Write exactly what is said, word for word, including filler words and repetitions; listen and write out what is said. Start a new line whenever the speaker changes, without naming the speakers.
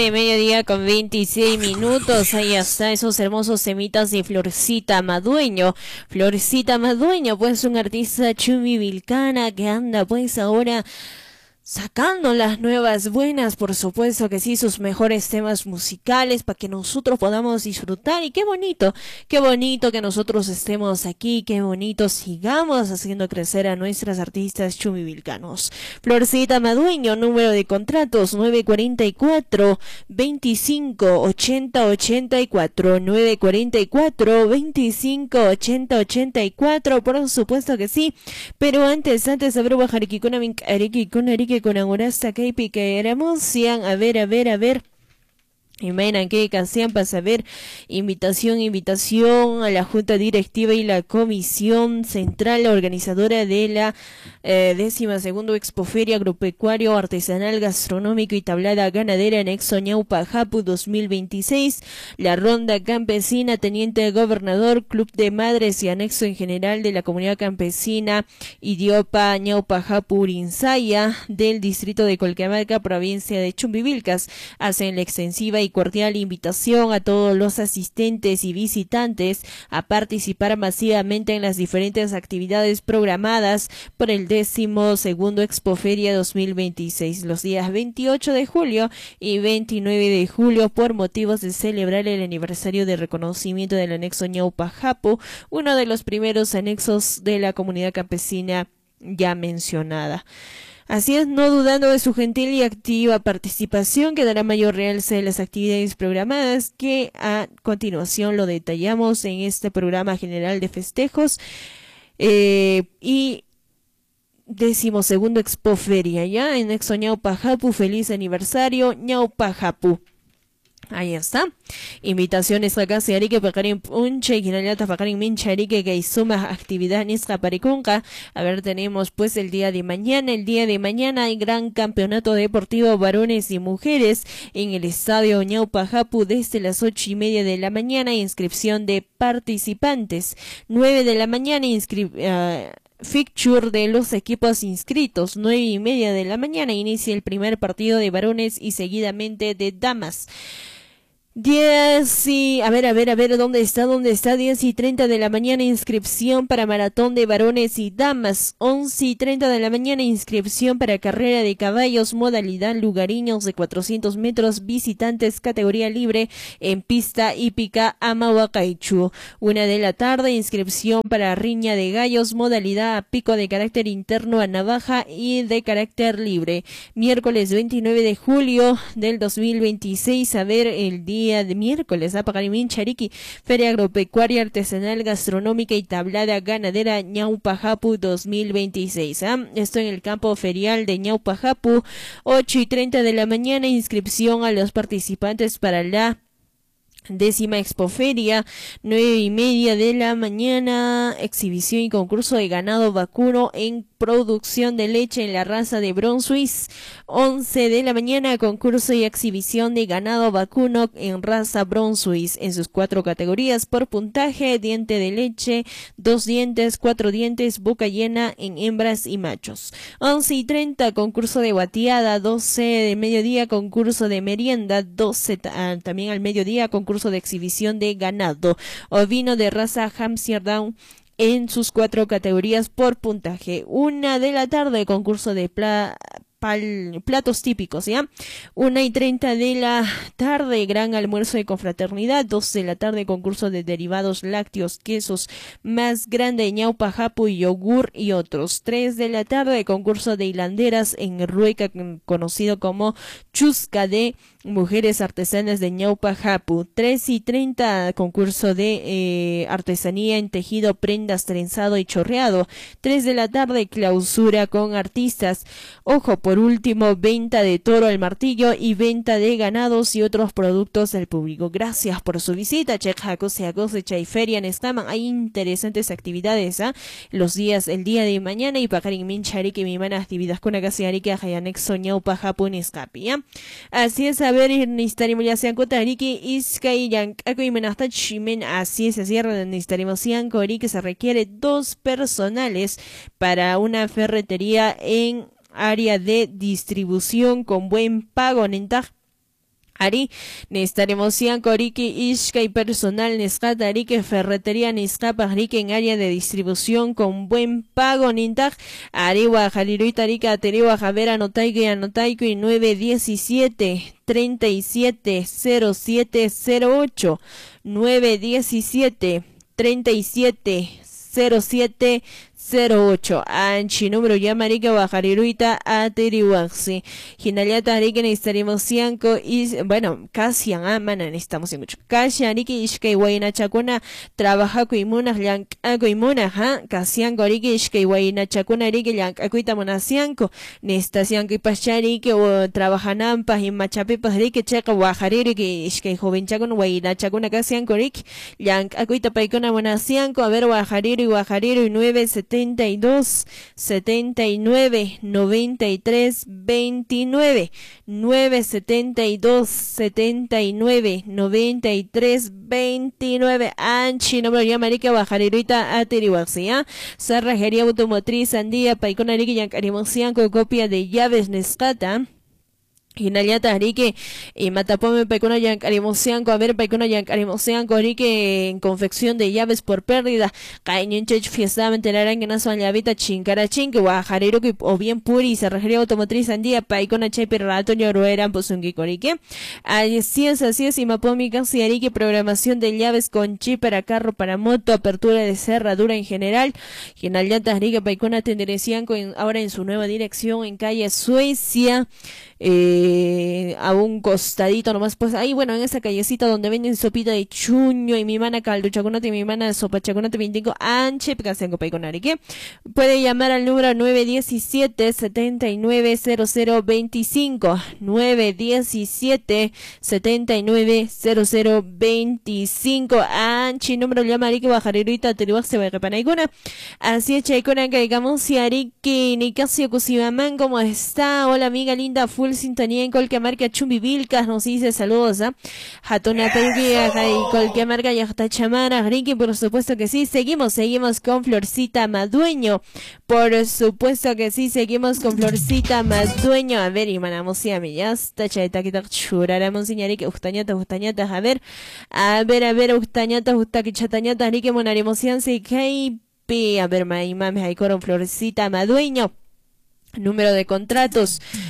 De mediodía con veintiséis minutos, ahí está, esos hermosos semitas de Florcita Madueño. Florcita Madueño, pues un artista chumivilcana que anda pues ahora sacando las nuevas buenas, por supuesto que sí, sus mejores temas musicales para que nosotros podamos disfrutar. Y qué bonito, qué bonito que nosotros estemos aquí, qué bonito sigamos haciendo crecer a nuestras artistas chumivilcanos. Florcita Madueño, número de contratos nueve cuarenta y cuatro, veinticinco, ochenta, ochenta y cuatro, nueve cuarenta y cuatro, veinticinco, ochenta, ochenta y cuatro, por supuesto que sí. Pero antes, antes de ver Bajariki con Ariki con Ariki con Angurasta Keipi que éramos, a ver, a ver, a ver. Imaginen que canción para saber, invitación, invitación a la Junta Directiva y la Comisión Central Organizadora de la eh, décima segundo Expoferia Agropecuario Artesanal Gastronómico y Tablada Ganadera Anexo Ñaupa Hapu dos mil veintiséis, la Ronda Campesina Teniente Gobernador, Club de Madres y Anexo en General de la Comunidad Campesina Idiopa Ñaupa Hapu Urinsaya del Distrito de Colquemaca, provincia de Chumbivilcas, hacen la extensiva y cordial invitación a todos los asistentes y visitantes a participar masivamente en las diferentes actividades programadas por el décimo segundo Expoferia dos mil veintiséis, los días veintiocho de julio y veintinueve de julio, por motivos de celebrar el aniversario de reconocimiento del anexo Ñaupa Hapu, uno de los primeros anexos de la comunidad campesina ya mencionada. Así es, no dudando de su gentil y activa participación, que dará mayor realce de las actividades programadas, que a continuación lo detallamos en este programa general de festejos eh, y decimosegundo Expoferia, ya en Exo Ñaupa Hapu, feliz aniversario Ñaupa Hapu. Ahí está. Invitaciones a casa Arique Pacarín Punche y Ginalata Pacarín Mincha Arique que suma actividad Nisca Paricunca. A ver, tenemos pues el día de mañana. El día de mañana hay gran campeonato deportivo varones y mujeres en el estadio Ñaupa Hapu desde las ocho y media de la mañana. Inscripción de participantes. Nueve de la mañana inscripción. Uh, Fixture de los equipos inscritos. Nueve y media de la mañana inicia el primer partido de varones y seguidamente de damas. diez y, a ver, a ver, a ver, ¿dónde está? ¿Dónde está? diez y treinta de la mañana, inscripción para maratón de varones y damas. once y treinta de la mañana, inscripción para carrera de caballos, modalidad lugariños de cuatrocientos metros, visitantes, categoría libre, en pista hípica Amahuacaichu. Una de la tarde, inscripción para riña de gallos, modalidad a pico de carácter interno a navaja y de carácter libre. Miércoles veintinueve de julio del dos mil veintiséis, a ver, el día de miércoles, a Pacarimín Chariqui, Feria Agropecuaria Artesanal Gastronómica y Tablada Ganadera Ñaupa Hapu dos mil veintiséis. ¿eh? Esto en el campo ferial de Ñaupa Hapu, ocho y treinta de la mañana, inscripción a los participantes para la décima Expoferia. Nueve y media de la mañana, exhibición y concurso de ganado vacuno en producción de leche en la raza de Brown Swiss. once de la mañana, concurso y exhibición de ganado vacuno en raza Brown Swiss en sus cuatro categorías por puntaje: diente de leche, dos dientes, cuatro dientes, boca llena en hembras y machos. once y treinta, concurso de bateada. doce de mediodía, concurso de merienda. doce también al mediodía, concurso de exhibición de ganado ovino de raza Hampshire Down en sus cuatro categorías por puntaje. Una de la tarde, concurso de pla Pal, platos típicos, ¿ya? Una y treinta de la tarde, gran almuerzo de confraternidad. Dos de la tarde, concurso de derivados lácteos, quesos más grande, Ñaupa Hapu, yogur y otros. Tres de la tarde, concurso de hilanderas en Rueca, conocido como Chusca de mujeres artesanas de Ñaupa Hapu. Tres y treinta, concurso de eh, artesanía en tejido, prendas, trenzado y chorreado. Tres de la tarde, clausura con artistas. Ojo, por último, venta de toro al martillo y venta de ganados y otros productos al público. Gracias por su visita. Feria Nestaman. Hay interesantes actividades, ¿eh? Los días, el día de mañana y Pacarin Minchari, mi mana actividad con Agasiari que Hayanexo Ñaupa Hapu Nescapi, ¿ya? Así es, a ver, necesitaremos ya sean Cotariki, Iskai, Yankaku y Menastachimen. Así es, se cierra, necesitaremos sean Cori, que se requiere dos personales para una ferretería en área de distribución con buen pago. Nentaj Ari, necesitaremos Coriki Ishka y personal Nescata Arique Ferretería Niscapa Arique en área de distribución con buen pago Nintag Ariwa Jaliruita Arica Ateriwa Javera Notaico y Anotaico y nueve diecisiete treinta y siete cero siete cero ocho nueve diecisiete treinta y siete cero siete cero ocho anchi número ya marica bajariruita ateriwaxi hinaliata arique necesitaremos cianco y bueno casi ah mana necesitamos mucho casi arique ishkay wayna chakuna trabaja kuimuna llanka kuimuna ha casianco arique ishkay wayna chakuna arique llanka kuita monasianco necesitacianco y pacharique o trabajanampa y machapipas arique checa bajariruque ishkay joven chakuna wayna chakuna casianco arique llanka kuita paikona monasianco a ver bajariru y bajariru y nueve setenta y dos setenta y nueve noventa y tres veintinueve nueve setenta y dos setenta y nueve noventa y tres veintinueve anchi no me llama marica bajariruita ateriwaxia cerrajería automotriz andía paicona rique yancarimosian con copia de llaves Nescata Hinaliata Arique y Matapome Paicona Yancarimosianco, a ver Paicona Yancarimosianco, Arique en confección de llaves por pérdida, Cañenchech Fiesta Mentelarán que nazo llavita Chincarachín, que Guajarero o bien Puri, Cerrajería Automotriz Andía, Paicona Chepe Rato Ñorueran Posungi Corique. Así es, así es, y Mapomi Casi Arique, programación de llaves con chip para carro, para moto, apertura de cerradura en general. Hinaliata Arique Paicona Tenderecianco ahora en su nueva dirección en calle Suecia. Eh, a un costadito nomás, pues ahí bueno, en esa callecita donde venden sopita de chuño y mi mana caldo chaconate y mi mana sopa chaconate veinticinco anche pecasengo paiconari que puede llamar al número nueve diecisiete setenta y nueve cero cero veinticinco nueve diecisiete setenta y nueve cero cero veinticinco anchi número llama que bajaririta te se va a repanaiguna así es chaicona que digamos si Ariki ni casi Cusimaman como está hola amiga linda full sintonía en cualquier marca Chumbivilcas nos dice saludos a Hatona Telvia y cualquier marca ya está chamara Ricky por supuesto que sí seguimos seguimos con Florcita Madueño por supuesto que sí seguimos con Florcita Madueño a ver y manamos ya me ya está chaita que churaramos señari que ustañata ustañata a ver a ver a ver ustañata ustaki chatañata Ricky monaremos y que a ver mai mame hay con Florcita Madueño número de contratos